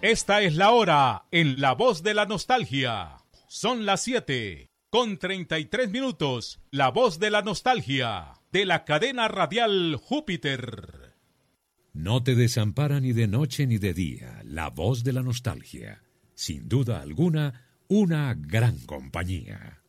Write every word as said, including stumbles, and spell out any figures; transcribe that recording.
Esta es la hora en La Voz de la Nostalgia. Son las siete con treinta y tres minutos. La Voz de la Nostalgia de la cadena radial Júpiter. No te desampara ni de noche ni de día. La Voz de la Nostalgia. Sin duda alguna, una gran compañía.